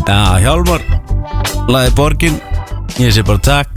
Já, Hjálmar lagði Borgin. Ég sé bara takk.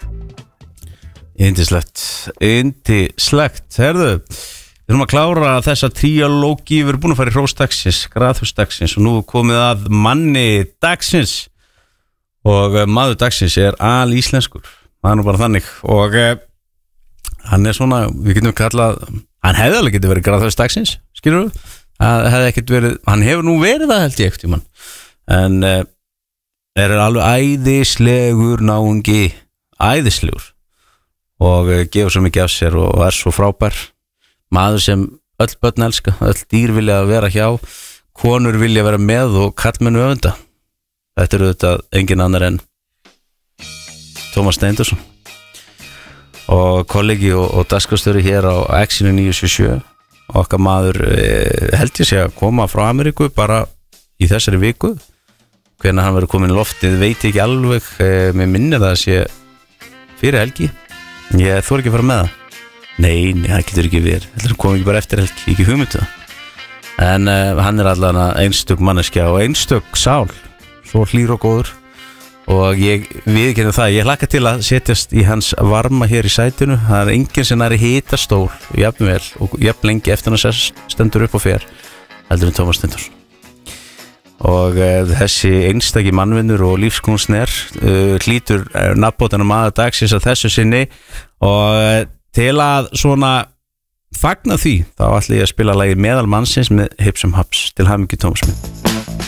Yndislegt. Herðu, við erum að klára þessa tríalógi. Við erum búin að fara í hrósdagsins, graðhúsdagsins og nú er komið að manni dagsins. Og maður dagsins er alíslenskur. Það er nú bara þannig. Og hann er svona, við getum kallað, hann hefði alveg getið verið graðhúsdagsins, skilur við? Það hefði ekkert verið, hann hefur nú verið það held ég ekkert í mann. En er alveg æðislegur náungi, æðislegur og gefur svo mikið af sér og er svo frábær maður sem öll börn elska, öll dýr vilja vera hjá, konur vilja vera með og karlmenn öfunda. Þetta eru þetta engin annar en Tómas Steindorsson og kollegi og dagskrárstjóri hér á Exinu 977. Okkar maður held ég sé að koma frá Ameríku bara í þessari viku. Hvenær hann verður komin í loftið veit ég ekki alveg. Mér minnir það að sé fyrir helgi. Ég þori ekki að fara með það. Nei, það getur ekki verið. Það kom ekki bara eftir helgi, ekki hugmyndu það. En hann er allan einstök manneskja og einstök sál. Svo hlýr og góður. Og ég viðurkenni það, ég hlakka til að setjast í hans varma hér í sætinu. Það er enginn sem er í hitastól jafnvel og jafn lengi eftir hann stendur upp og fer heldur en Tómas Steindorsson. Og þessi einstaki mannvinnur og lífskunstner hlýtur nafnbótana maður dagsins að þessu sinni og til að svona fagna því þá ætla ég að spila lagið Meðal mannsins með Hipsum Haps. Til hamingju Tómas minn.